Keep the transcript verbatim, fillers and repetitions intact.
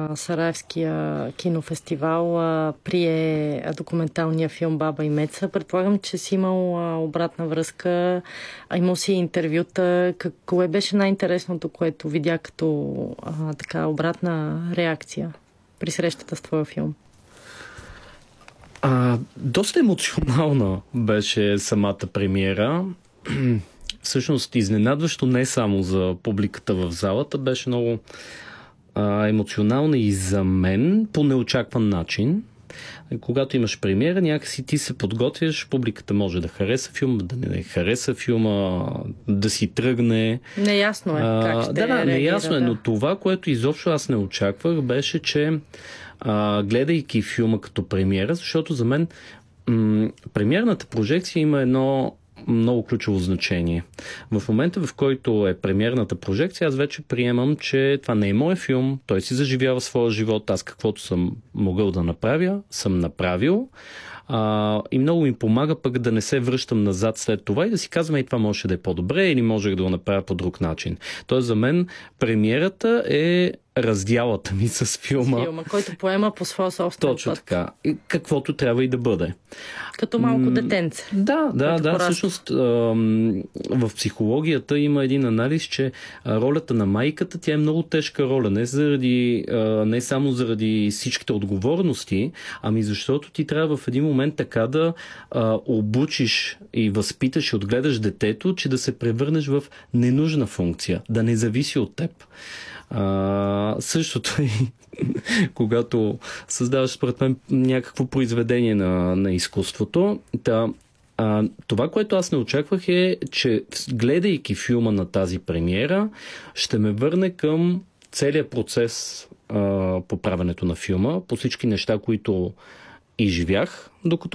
Сараевския кинофестивал а, прие документалния филм Баба и Меца. Предполагам, че си имал а, обратна връзка, а имал си интервюта. Как, кое беше най-интересното, което видя като а, така обратна реакция при срещата с твоя филм? А, доста емоционална беше самата премиера. Всъщност изненадващо не само за публиката в залата, беше много а, емоционална и за мен по неочакван начин. Когато имаш премиера, някакси ти се подготвяш, публиката може да хареса филма, да не хареса филма, да си тръгне. Неясно е как ще а, Да, да, реагира, неясно е, да. но това, което изобщо аз не очаквах, беше, че а, гледайки филма като премиера, защото за мен м- премиерната прожекция има едно много ключово значение. В момента, в който е премиерната прожекция, аз вече приемам, че това не е мой филм, той си заживява своя живот, аз каквото съм могъл да направя, съм направил. А, и много ми помага пък да не се връщам назад след това и да си казвам, и това може да е по-добре или можех да го направя по друг начин. Тоест за мен премиерата е раздялата ми с филма. С филма, който поема по своя собствен Точно път. така. И каквото трябва и да бъде. Като малко детенце. Да, да, да. порасна. Всъщност в психологията има един анализ, че ролята на майката, тя е много тежка роля. Не, заради, не само заради всичките отговорности, ами защото ти трябва в един момент така да обучиш и възпиташ и отгледаш детето, че да се превърнеш в ненужна функция, да не зависи от теб. А, същото и когато създаваш според мен някакво произведение на, на изкуството. Та, а, това, което аз не очаквах е, че гледайки филма на тази премиера, ще ме върне към целият процес а, по правенето на филма, по всички неща, които изживях, докато